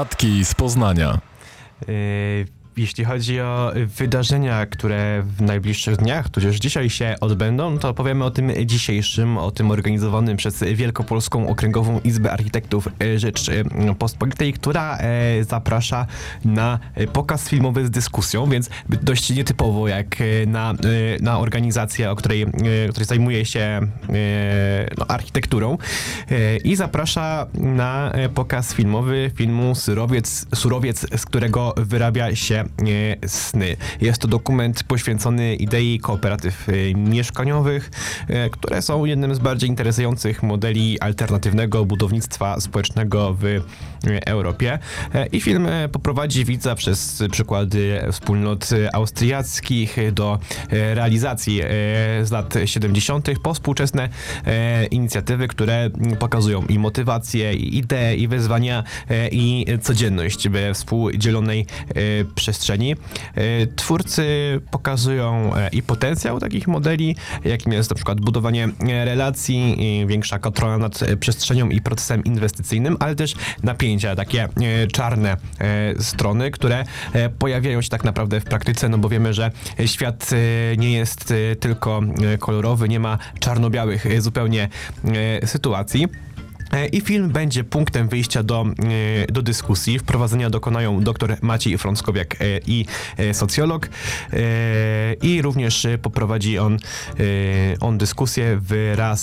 Plotki z Poznania. Jeśli chodzi o wydarzenia, które w najbliższych dniach, tudzież dzisiaj się odbędą, to powiemy o tym dzisiejszym, o tym organizowanym przez Wielkopolską Okręgową Izbę Architektów Rzeczypospolitej, która zaprasza na pokaz filmowy z dyskusją, więc dość nietypowo jak na organizację, której zajmuje się architekturą, i zaprasza na pokaz filmowy filmu Surowiec, z którego wyrabia się sny. Jest to dokument poświęcony idei kooperatyw mieszkaniowych, które są jednym z bardziej interesujących modeli alternatywnego budownictwa społecznego w Europie. I film poprowadzi widza przez przykłady wspólnot austriackich do realizacji z lat 70. po współczesne inicjatywy, które pokazują i motywacje, i idee, i wyzwania, i codzienność we współdzielonej przestrzeni. Twórcy pokazują i potencjał takich modeli, jakim jest na przykład budowanie relacji, większa kontrola nad przestrzenią i procesem inwestycyjnym, ale też napięcia, takie czarne strony, które pojawiają się tak naprawdę w praktyce, no bo wiemy, że świat nie jest tylko kolorowy, nie ma czarno-białych zupełnie sytuacji. I film będzie punktem wyjścia do dyskusji. Wprowadzenia dokonają dr Maciej Frąckowiak i socjolog, i również poprowadzi on dyskusję wraz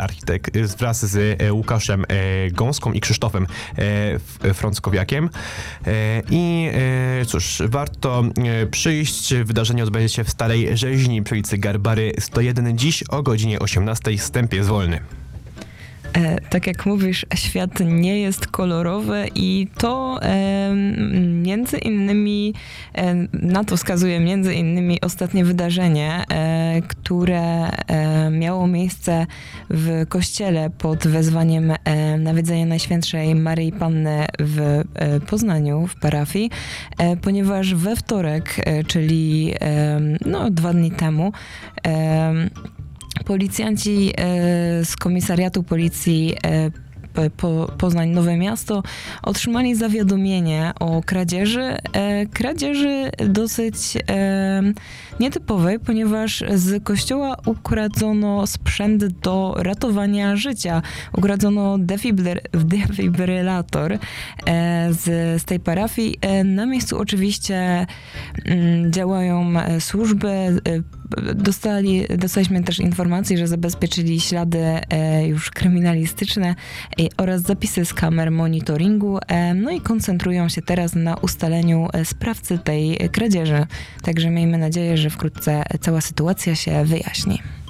z Łukaszem Gąską i Krzysztofem Frąckowiakiem. I cóż, warto przyjść. Wydarzenie odbędzie się w Starej Rzeźni przy ulicy Garbary 101 dziś o godzinie 18:00. Wstęp jest wolny. Tak jak mówisz, świat nie jest kolorowy i to między innymi, na to wskazuje między innymi ostatnie wydarzenie, które miało miejsce w kościele pod wezwaniem nawiedzenia Najświętszej Maryi Panny w Poznaniu, w parafii, ponieważ we wtorek, czyli 2 dni temu, policjanci z komisariatu policji Poznań Nowe Miasto otrzymali zawiadomienie o kradzieży dosyć nietypowej, ponieważ z kościoła ukradzono sprzęt do ratowania życia. Ukradzono defibrylator z tej parafii. Na miejscu oczywiście działają służby. Dostaliśmy też informację, że zabezpieczyli ślady już kryminalistyczne oraz zapisy z kamer monitoringu, no i koncentrują się teraz na ustaleniu sprawcy tej kradzieży. Także miejmy nadzieję, że wkrótce cała sytuacja się wyjaśni.